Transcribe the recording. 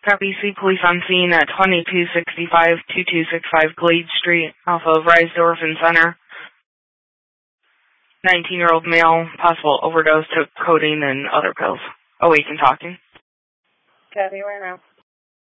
BC police on scene at 2265 Glade Street off of Risedorf and Center. 19-year-old male, possible overdose, took codeine and other pills. Awake and talking. Copy right now.